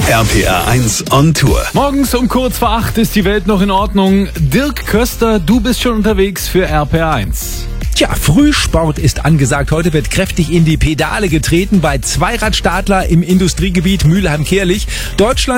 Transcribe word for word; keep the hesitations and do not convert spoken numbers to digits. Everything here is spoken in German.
R P R eins on Tour. Morgens um kurz vor acht ist die Welt noch in Ordnung. Dirk Köster, du bist schon unterwegs für R P R eins. Tja, Frühsport ist angesagt. Heute wird kräftig in die Pedale getreten bei Zweiradstartler im Industriegebiet Mülheim-Kärlich. Deutschland